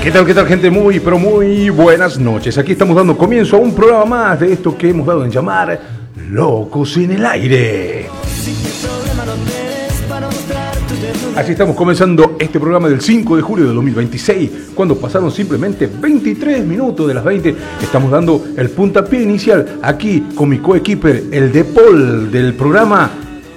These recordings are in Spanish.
¿Qué tal, gente? Muy, pero muy buenas noches. Aquí estamos dando comienzo a un programa más de esto que hemos dado en llamar Locos en el Aire. Así estamos comenzando este programa del 5 de julio de 2026, cuando pasaron simplemente 23 minutos de las 20. Estamos dando el puntapié inicial aquí con mi coequiper, el de Paul del programa,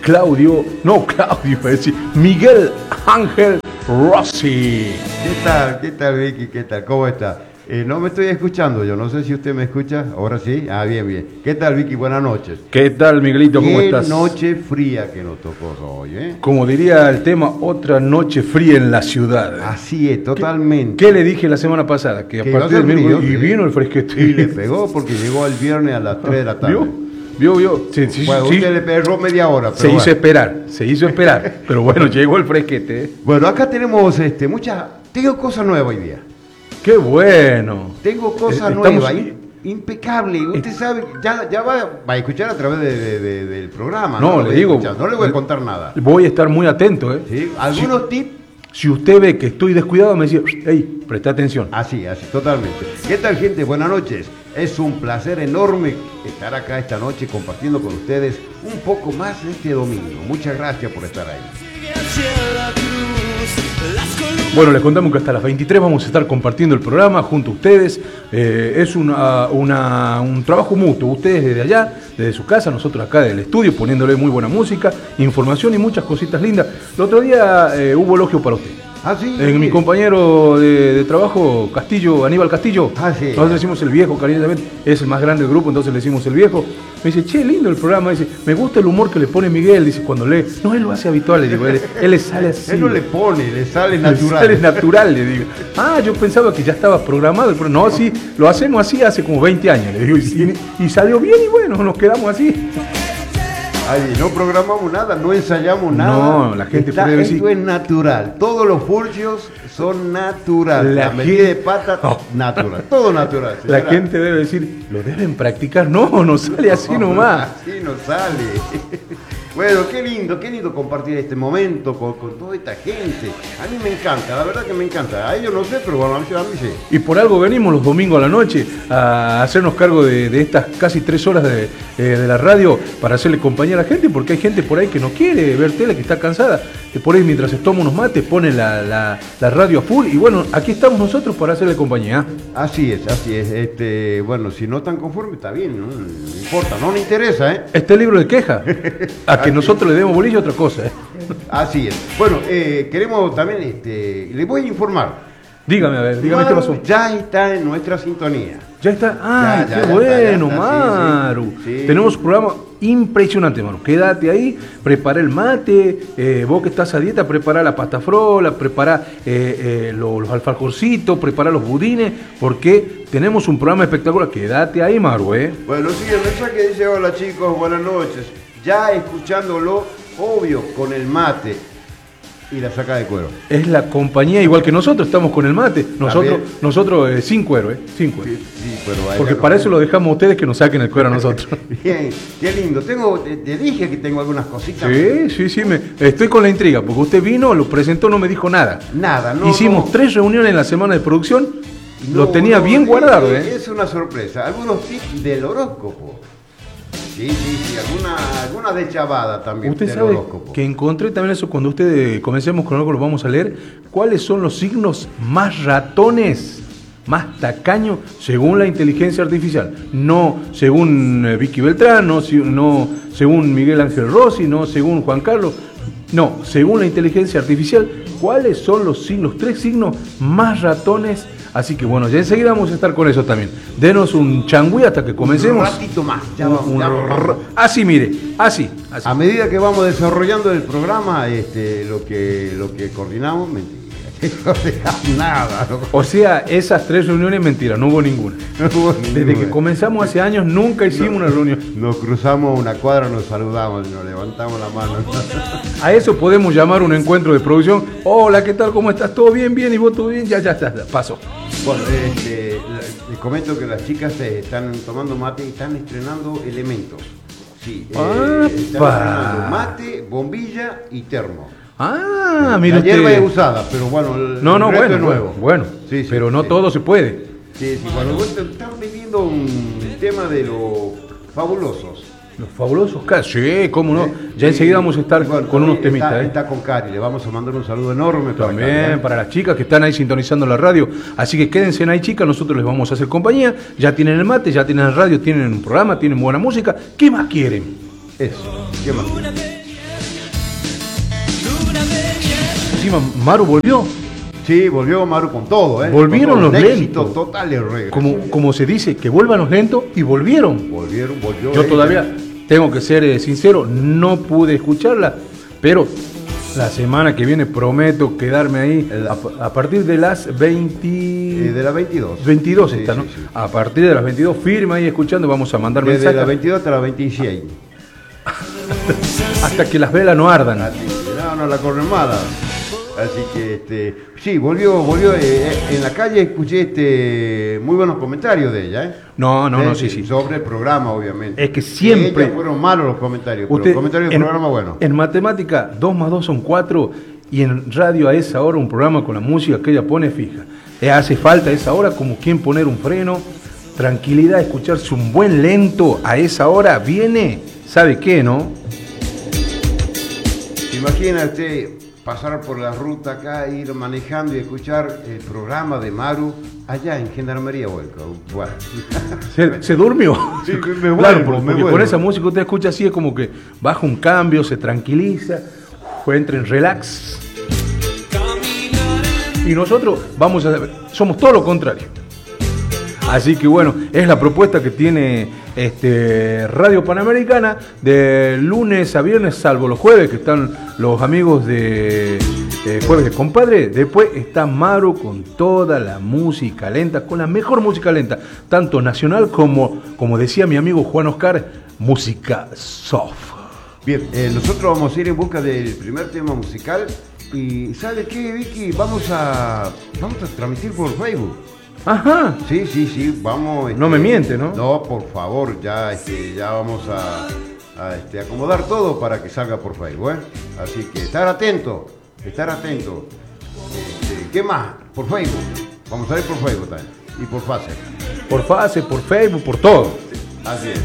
Miguel Ángel Rossi. ¿Qué tal, Vicky? ¿Qué tal? ¿Cómo está? No me estoy escuchando yo, no sé si usted me escucha. Ahora sí. Bien. ¿Qué tal, Vicky? Buenas noches. ¿Qué tal, Miguelito? ¿Cómo estás? Qué noche fría que nos tocó hoy, ¿eh? Como diría el tema, otra noche fría en la ciudad. Así es, totalmente. ¿Qué le dije la semana pasada? Que a partir del miércoles y vino el fresquete. Y le pegó porque llegó el viernes a las 3 de la tarde. ¿Vio? Sí, bueno, sí. Usted le pegó media hora. Pero se hizo esperar. Pero bueno, llegó el fresquete. Bueno, acá tenemos tengo cosas nuevas hoy día. ¡Qué bueno! Tengo cosas nuevas, impecable. Usted sabe, ya va a escuchar a través del programa. No le digo. No le voy a contar nada. Voy a estar muy atento, ¿eh? ¿Sí? ¿Algunos tips? Si usted ve que estoy descuidado, me dice, hey, presta atención. Así, totalmente. ¿Qué tal, gente? Buenas noches. Es un placer enorme estar acá esta noche compartiendo con ustedes un poco más de este domingo. Muchas gracias por estar ahí. Bueno, les contamos que hasta las 23 vamos a estar compartiendo el programa junto a ustedes. Es un trabajo mutuo. Ustedes desde allá, desde su casa, nosotros acá del estudio, poniéndole muy buena música, información y muchas cositas lindas. El otro día hubo elogio para usted. Ah, sí. Mi compañero de trabajo, Aníbal Castillo, sí. Nosotros le decimos el viejo, cariñosamente, es el más grande del grupo, entonces le decimos el viejo. Me dice, che, lindo el programa, dice, me gusta el humor que le pone Miguel, dice, cuando lee. No, él lo hace habitual, le digo, él le sale así. Él no le pone, le sale natural. Le sale natural, le digo. Yo pensaba que ya estaba programado el programa. No, sí, lo hacemos así hace como 20 años, le digo, y salió bien y bueno, nos quedamos así. No programamos nada, no ensayamos nada. No, la gente puede decir. Esto es natural. Todos los furcios son naturales. La medida de pata, natural. Todo natural. Señora. La gente debe decir, lo deben practicar. No sale así nomás. Así no sale. Bueno, qué lindo compartir este momento con toda esta gente. A mí me encanta, la verdad que me encanta. A ellos no sé, pero bueno, a mí sí. Y por algo venimos los domingos a la noche a hacernos cargo de estas casi 3 horas de la radio para hacerle compañía a la gente, porque hay gente por ahí que no quiere ver tele, que está cansada, que por ahí mientras se toma unos mates pone la radio a full. Y bueno, aquí estamos nosotros para hacerle compañía. Así es. Bueno, si no están conformes, está bien, no importa, no me interesa, ¿eh? Este libro de queja. Que nosotros le demos bolillo otra cosa, ¿eh? Así es. Bueno, queremos también, le voy a informar. Dígame qué pasó. Ya está en nuestra sintonía. Ya está. Qué bueno, Maru. Sí. Tenemos un programa impresionante, Maru. Quédate ahí, prepara el mate, vos que estás a dieta, prepara la pasta frola, prepara los alfajorcitos, prepara los budines, porque tenemos un programa espectacular. Quédate ahí, Maru, ¿eh? Bueno, sí, el mensaje dice, hola chicos, buenas noches. Ya escuchándolo, obvio, con el mate y la saca de cuero. Es la compañía, igual que nosotros, estamos con el mate. Nosotros sin cuero, sin cuero. Sí, pero porque para eso lo dejamos a ustedes que nos saquen el cuero a nosotros. Bien, qué lindo. Te dije que tengo algunas cositas. Sí, estoy con la intriga, porque usted vino, lo presentó, no me dijo nada. Nada, no. Hicimos 3 reuniones en la semana de producción, lo tenía bien guardado. Es una sorpresa. Algunos tips del horóscopo. Sí, alguna de chavada también. Usted sabe horóscopo. Que encontré también eso cuando comencemos con algo, lo vamos a leer. ¿Cuáles son los signos más ratones, más tacaños, según la inteligencia artificial? No según Vicky Beltrán, no según Miguel Ángel Rossi, no según Juan Carlos. No, según la inteligencia artificial, ¿cuáles son los 3 signos más ratones? Así que bueno, ya enseguida vamos a estar con eso también. Denos un changüí hasta que comencemos. Un ratito más. Ya vamos. Así, mire, así. A medida que vamos desarrollando el programa, lo que coordinamos, mentira. Nada. O sea, esas 3 reuniones, mentira, no hubo ninguna. Desde que comenzamos hace años nunca hicimos una reunión. Nos cruzamos una cuadra, nos saludamos, nos levantamos la mano. A eso podemos llamar un encuentro de producción. Hola, ¿qué tal? ¿Cómo estás? ¿Todo bien? ¿Bien? ¿Y vos todo bien? Ya está, paso. Bueno, les comento que las chicas están tomando mate y están estrenando elementos. Sí, están estrenando mate, bombilla y termo. Ah, mira la hierba es usted. usada, pero bueno, el resto Bueno, es nuevo. bueno, Sí, sí, pero no sí. todo se puede. Sí, sí, bueno, vos estás viviendo un tema de los fabulosos. Los fabulosos casos, sí, cómo no. Ya Sí, enseguida vamos a estar bueno, con unos está, temitas. está con Cari, le vamos a mandar un saludo enorme para También Cari, ¿eh? para las chicas que están ahí sintonizando la radio. Así que quédense ahí, chicas, nosotros les vamos a hacer compañía. Ya tienen el mate, ya tienen el radio, tienen un programa, tienen buena música. ¿Qué más quieren? Eso, ¿qué más? Encima, Maru volvió. Sí, volvió Maru con todo, ¿eh? Volvieron Con todo, los un éxito lentos. total de reggae. Como se dice, que vuelvan los lentos y volvieron. Volvió Yo ella. todavía tengo que ser sincero, no pude escucharla, pero la semana que viene prometo quedarme ahí a partir de las 20... De las 22. 22 Sí, está, ¿no? sí, sí. A partir de las 22, firma ahí escuchando, vamos a mandar Desde mensajes las 22 hasta las 26. hasta que las velas no ardan. Así que, no, la corren mala. Así que, sí, volvió, en la calle escuché muy buenos comentarios de ella, ¿eh? No, sí. Sobre el programa, obviamente. Es que siempre- De ella fueron malos los comentarios, pero Usted, los comentarios del programa, bueno. En matemática, 2 más 2 son 4, y en radio a esa hora un programa con la música que ella pone fija. Hace falta a esa hora como quien poner un freno, tranquilidad, escucharse un buen lento a esa hora, viene, ¿sabe qué, no? Imagínate pasar por la ruta acá, ir manejando y escuchar el programa de Maru allá en Gendarmería Huelca. Bueno. Se durmió. Sí, me Claro, vuelvo, porque me con vuelvo. esa música usted escucha así, es como que baja un cambio, se tranquiliza, entra en relax. Y nosotros somos todo lo contrario. Así que bueno, es la propuesta que tiene Radio Panamericana de lunes a viernes, salvo los jueves, que están los amigos de Jueves de Compadre. Después está Maru con toda la música lenta, con la mejor música lenta, tanto nacional como decía mi amigo Juan Oscar, música soft. Bien, nosotros vamos a ir en busca del primer tema musical y ¿sabe qué, Vicky? Vamos a transmitir por Facebook. Ajá. Sí, vamos. No me miente, ¿no? No, por favor, ya vamos a acomodar todo para que salga por Facebook, ¿eh? Así que estar atento. ¿Qué más? Por Facebook. Vamos a ir por Facebook también. Y por Facebook. Por Facebook, por todo. Así es.